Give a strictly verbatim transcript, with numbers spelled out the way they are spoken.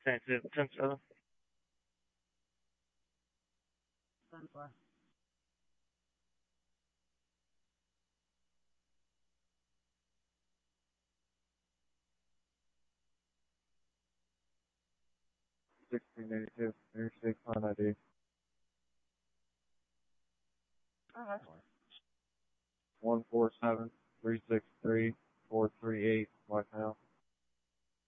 ten two, ten seven. ten four. sixteen eighty-two, Interstate Con I D. Okay. one four seven, three six three, four three eight, White House.